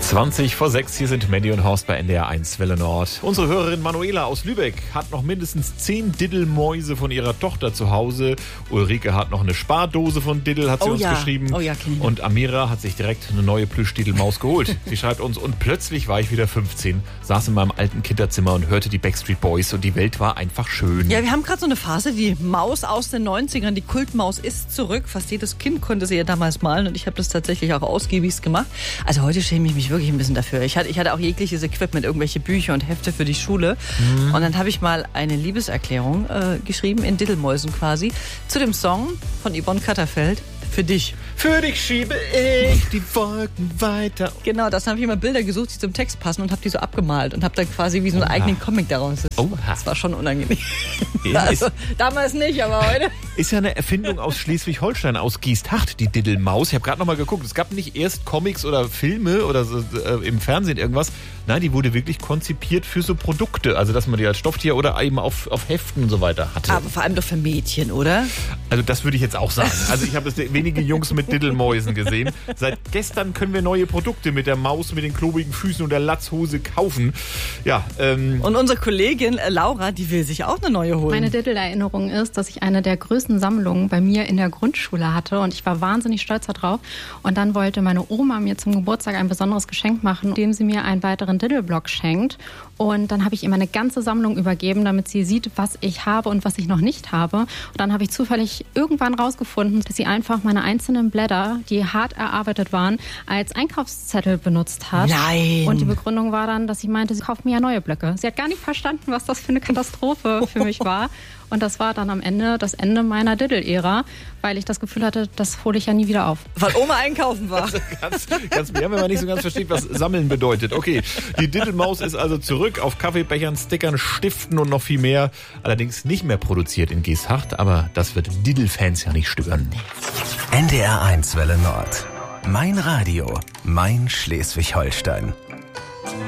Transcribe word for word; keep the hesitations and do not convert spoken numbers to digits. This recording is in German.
zwanzig vor sechs, hier sind Mandy und Horst bei N D R eins Welle Nord. Unsere Hörerin Manuela aus Lübeck hat noch mindestens zehn Diddelmäuse von ihrer Tochter zu Hause. Ulrike hat noch eine Spardose von Diddel, hat sie oh uns ja. geschrieben. Oh ja, kenn ich. Und Amira hat sich direkt eine neue Plüsch-Diddelmaus geholt. Sie schreibt uns, und plötzlich war ich wieder fünfzehn, saß in meinem alten Kinderzimmer und hörte die Backstreet Boys und die Welt war einfach schön. Ja, wir haben gerade so eine Phase, die Maus aus den neunzigern, die Kultmaus ist zurück. Fast jedes Kind konnte sie ja damals malen und ich habe das tatsächlich auch ausgiebig gemacht. Also heute schäme ich mich wirklich ein bisschen dafür. Ich hatte, ich hatte auch jegliches Equipment, irgendwelche Bücher und Hefte für die Schule. Mhm. Und dann habe ich mal eine Liebeserklärung äh, geschrieben, in Diddelmäusen quasi, zu dem Song von Yvonne Katterfeld, Für dich. Für dich schiebe ich die Wolken weiter. Genau, das habe ich immer Bilder gesucht, die zum Text passen und habe die so abgemalt und habe dann quasi wie so einen Oha. eigenen Comic daraus. Oha. Das war schon unangenehm. Ja, also, damals nicht, aber heute. Ist ja eine Erfindung aus Schleswig-Holstein, aus Giesthacht, die Diddelmaus. Ich habe gerade noch mal geguckt, es gab nicht erst Comics oder Filme oder so, äh, im Fernsehen irgendwas. Nein, die wurde wirklich konzipiert für so Produkte. Also, dass man die als Stofftier oder eben auf, auf Heften und so weiter hatte. Aber vor allem doch für Mädchen, oder? Also, das würde ich jetzt auch sagen. Also, ich habe wenige Jungs mit Diddelmäusen gesehen. Seit gestern können wir neue Produkte mit der Maus, mit den klobigen Füßen und der Latzhose kaufen. Ja, ähm. Und unsere Kollegin äh, Laura, die will sich auch eine neue holen. Meine Diddle-Erinnerung ist, dass ich eine der größten Sammlungen bei mir in der Grundschule hatte und ich war wahnsinnig stolz darauf. Und dann wollte meine Oma mir zum Geburtstag ein besonderes Geschenk machen, indem sie mir einen weiteren Diddle-Block schenkt. Und dann habe ich ihr meine ganze Sammlung übergeben, damit sie sieht, was ich habe und was ich noch nicht habe. Und dann habe ich zufällig irgendwann rausgefunden, dass sie einfach meine einzelnen Blätter, die hart erarbeitet waren, als Einkaufszettel benutzt hat. Nein! Und die Begründung war dann, dass sie meinte, sie kauft mir ja neue Blöcke. Sie hat gar nicht verstanden, was das für eine Katastrophe für mich war. Und das war dann am Ende das Ende meiner Diddle-Ära, weil ich das Gefühl hatte, das hole ich ja nie wieder auf. Weil Oma einkaufen war. Also ganz, ganz mehr, wenn man nicht so ganz versteht, was Sammeln bedeutet. Okay, die Diddelmaus ist also zurück auf Kaffeebechern, Stickern, Stiften und noch viel mehr. Allerdings nicht mehr produziert in Giesthacht, aber das wird Diddle-Fans ja nicht stören. N D R eins Welle Nord. Mein Radio, mein Schleswig-Holstein.